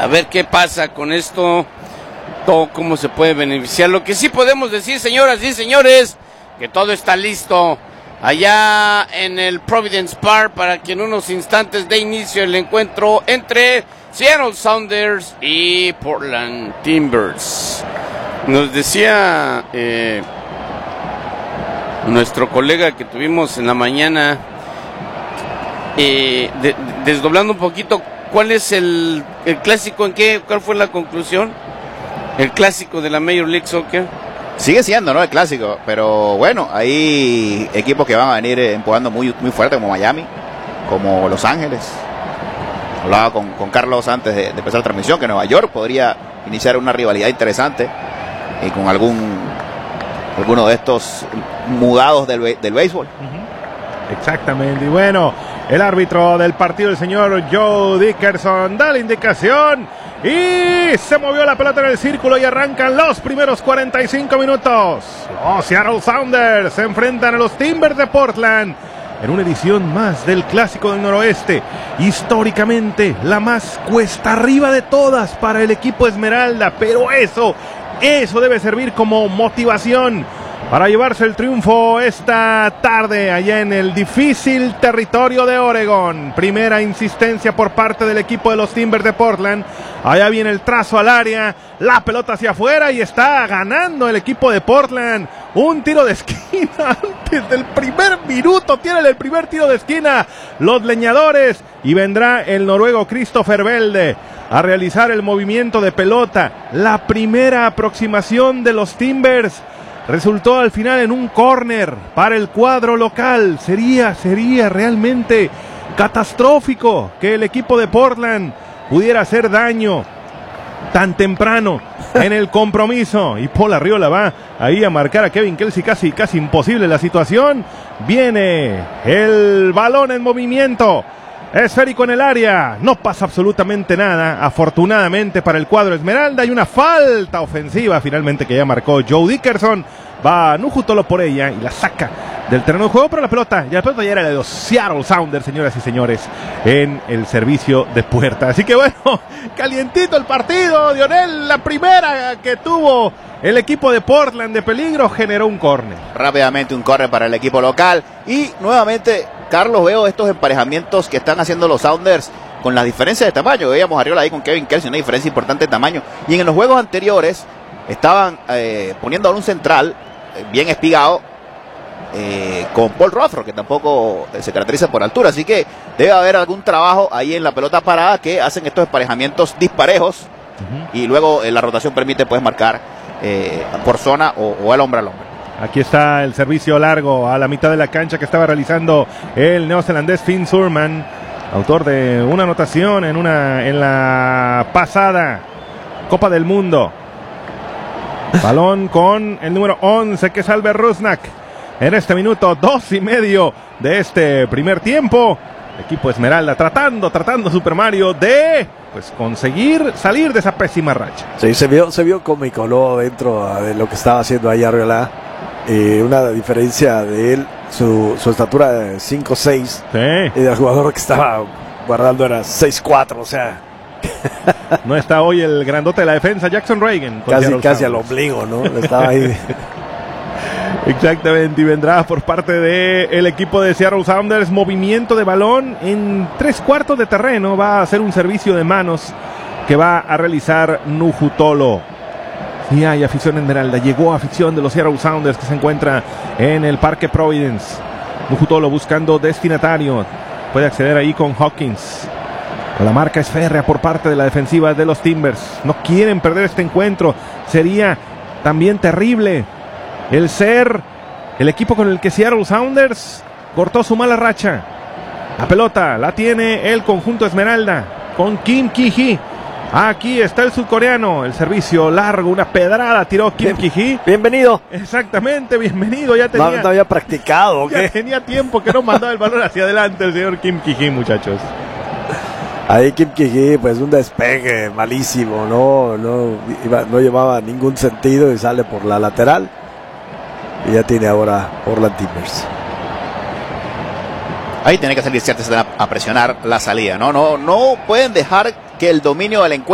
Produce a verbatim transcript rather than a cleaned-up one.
a ver qué pasa con esto, todo cómo se puede beneficiar. Lo que sí podemos decir, señoras y señores, que todo está listo allá en el Providence Park para que en unos instantes dé inicio el encuentro entre Seattle Sounders y Portland Timbers. Nos decía eh, nuestro colega que tuvimos en la mañana, eh, de, desdoblando un poquito, ¿cuál es el, el clásico? ¿En qué? ¿Cuál fue la conclusión? El clásico de la Major League Soccer. Sigue siendo, ¿no? El clásico, pero bueno, hay equipos que van a venir empujando muy, muy fuerte, como Miami, como Los Ángeles. Hablaba con, con Carlos antes de, de empezar la transmisión que Nueva York podría iniciar una rivalidad interesante y con algún alguno de estos mudados del, del béisbol. Uh-huh. Exactamente, y bueno, el árbitro del partido, el señor Joe Dickerson, da la indicación y se movió la pelota en el círculo y arrancan los primeros cuarenta y cinco minutos. Los Seattle Sounders se enfrentan a los Timbers de Portland en una edición más del Clásico del Noroeste, históricamente la más cuesta arriba de todas para el equipo Esmeralda, pero eso, eso debe servir como motivación para llevarse el triunfo esta tarde allá en el difícil territorio de Oregon. Primera insistencia por parte del equipo de los Timbers de Portland. Allá viene el trazo al área, la pelota hacia afuera y está ganando el equipo de Portland. Un tiro de esquina antes del primer minuto. Tienen el primer tiro de esquina los leñadores y vendrá el noruego Christopher Velde a realizar el movimiento de pelota. La primera aproximación de los Timbers resultó al final en un córner para el cuadro local. Sería, sería realmente catastrófico que el equipo de Portland pudiera hacer daño tan temprano en el compromiso. Y Paul Arriola va ahí a marcar a Kevin Kelsey. Casi, casi imposible la situación. Viene el balón en movimiento. Esférico en el área, no pasa absolutamente nada, afortunadamente para el cuadro Esmeralda. Hay una falta ofensiva finalmente que ya marcó Joe Dickerson. Va Nuju Tolo por ella y la saca del terreno de juego, pero la pelota, ya la pelota ya era de los Seattle Sounders, señoras y señores, en el servicio de puerta. Así que bueno, calientito el partido, Dionel. La primera que tuvo el equipo de Portland de peligro generó un córner. Rápidamente un córner para el equipo local. Y nuevamente, Carlos, veo estos emparejamientos que están haciendo los Sounders con las diferencias de tamaño. Veíamos arriba ahí con Kevin Kelsey, una diferencia importante de tamaño. Y en los juegos anteriores estaban eh, poniendo a un central eh, bien espigado eh, con Paul Rothrock, que tampoco se caracteriza por altura. Así que debe haber algún trabajo ahí en la pelota parada que hacen estos emparejamientos disparejos. Uh-huh. Y luego eh, la rotación permite pues marcar eh, por zona o, o al hombre al hombre. Aquí está el servicio largo a la mitad de la cancha que estaba realizando el neozelandés Finn Surman, autor de una anotación en una en la pasada Copa del Mundo. Balón con el número once, que es Albert Rusnak. En este minuto, dos y medio de este primer tiempo. El equipo Esmeralda tratando, tratando Super Mario de pues conseguir salir de esa pésima racha. Sí, se vio, se vio cómico, ¿no? Dentro de lo que estaba haciendo ahí Arriola. Eh, una diferencia de él, su, su estatura de cinco seis, sí. Y del jugador que estaba guardando era seis cuatro, o sea. No está hoy el grandote de la defensa, Jackson Reagan. Casi, casi al ombligo, ¿no? Estaba ahí. Exactamente, y vendrá por parte del equipo de Seattle Sounders movimiento de balón en tres cuartos de terreno. Va a hacer un servicio de manos que va a realizar Nuju Tolo. Sí hay afición Esmeralda, llegó afición de los Seattle Sounders que se encuentra en el Parque Providence. Nuju Tolo buscando destinatario, puede acceder ahí con Hawkins. La marca es férrea por parte de la defensiva de los Timbers. No quieren perder este encuentro. Sería también terrible el ser el equipo con el que Seattle Sounders cortó su mala racha. La pelota la tiene el conjunto Esmeralda con Kim Ki-hee. Aquí está el sudcoreano, el servicio largo, una pedrada tiró Kim Bien, Ki-hee. Bienvenido. Exactamente, bienvenido. Ya tenía, no, no había practicado. Ya tenía tiempo que no mandaba el balón hacia adelante el señor Kim Ki-hee, muchachos. Ahí Kim Ki-hee, pues un despegue malísimo, no, no, iba, no llevaba ningún sentido y sale por la lateral. Y ya tiene ahora Portland Timbers. Ahí tiene que salir cierto a presionar la salida, ¿no? No, no pueden dejar que el dominio del encuentro